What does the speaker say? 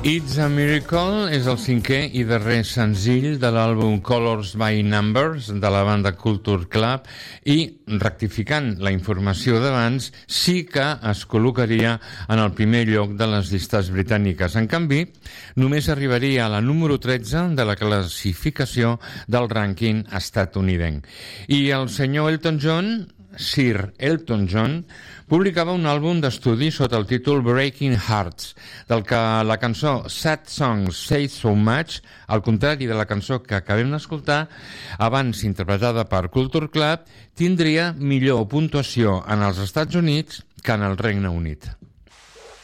It's a Miracle és el cinquè i darrer senzill de l'àlbum Colors by Numbers de la banda Culture Club i, rectificant la informació d'abans, sí que es col·locaria en el primer lloc de les llistes britàniques. En canvi, només arribaria a la número 13 de la classificació del rànquing estatunidenc. I el senyor Elton John, Sir Elton John, publicava un àlbum d'estudi sota el títol Breaking Hearts, del que la cançó Sad Songs Say So Much, al contrari de la cançó que acabem d'escoltar, abans interpretada per Culture Club, tindria millor puntuació en els Estats Units que en el Regne Unit.